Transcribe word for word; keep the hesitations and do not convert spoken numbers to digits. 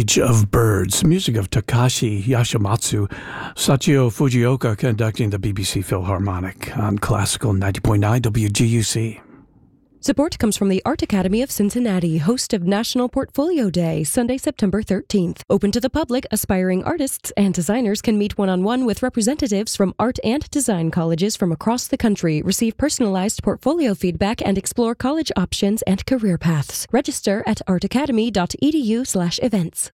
Cage of Birds, music of Takashi Yashimatsu, Sachio Fujioka conducting the B B C Philharmonic on Classical ninety point nine W G U C. Support comes from the Art Academy of Cincinnati, host of National Portfolio Day, Sunday, September thirteenth. Open to the public, aspiring artists and designers can meet one-on-one with representatives from art and design colleges from across the country, receive personalized portfolio feedback, and explore college options and career paths. Register at artacademy dot e d u slash events.